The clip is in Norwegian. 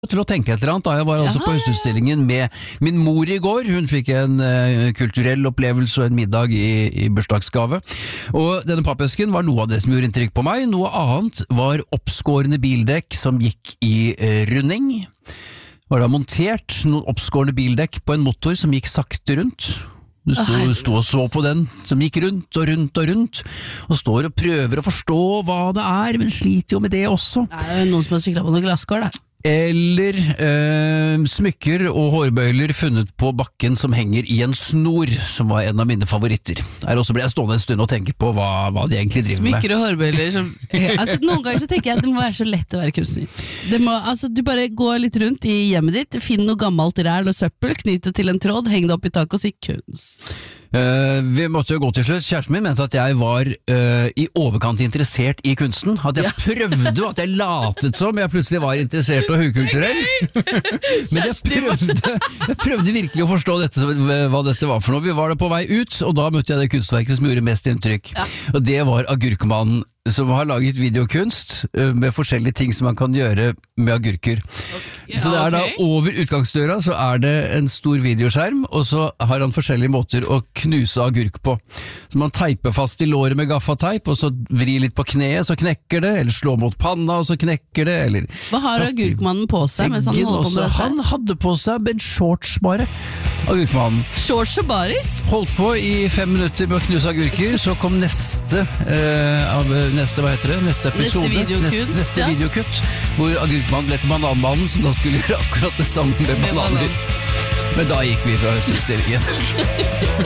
til å tenke et eller annet da. Jeg var altså på høstutstillingen med min mor i går. Hun fikk en kulturell opplevelse og en middag i bursdagsgave. Og denne pappesken var noe av det som gjorde inntrykk på meg. Noe annet var oppskårende bildekk som gikk i runding. Var da montert noen oppskårende bildekk på en motor som gikk sakte rundt. Du sto og så på den som gikk rundt og rundt og rundt, og står og prøver å forstå hva det er, men sliter jo med det også. Det er jo noen som har syklet på noen glasskår da. Eller smykker og hårbøyler funnet på bakken som henger i en snor, som var en av mine favoritter. Der også ble jeg stående en stund og tenke på hva de egentlig driver med. Smykker og hårbøyler som, altså, noen ganger så tenker jeg at det må være så lett å være kunstner. Du bare går litt rundt i hjemmet ditt, finn noe gammelt ræl og søppel, knyt det til en tråd, heng det opp i taket og si kunst. Vi måtte jo gå til slutt. Kjæresten min mente at jeg var i overkant interessert i kunsten. At jeg prøvde, at jeg latet som jeg plutselig var interessert og høykulturell. Men jeg prøvde virkelig å forstå hva dette var for noe. Vi var da på vei ut, og da møtte jeg det kunstverket som gjorde mest inntrykk. Og det var Agurkmannen, som har laget videokunst med forskjellige ting som man kan gjøre med agurker. Så det er da over utgangsdøra så er det en stor videoskjerm, og så har han forskjellige måter å knuse agurk på. Så man teiper fast i låret med gaffateip, og så vrir litt på kneet, så knekker det, eller slår mot panna, og så knekker det, eller... Hva har Agurkmannen på seg mens han holder på med dette? Han hadde på seg en shorts bare. Agurkmannen. Shorts og baris? Holdt på i 5 minutter med å knuse agurker, så kom neste episode, neste videokutt, hvor Agurkmannen ble til Bananmannen, som da skulle gjøre akkurat det samme med bananer. Men da gikk vi fra høstutstillingen.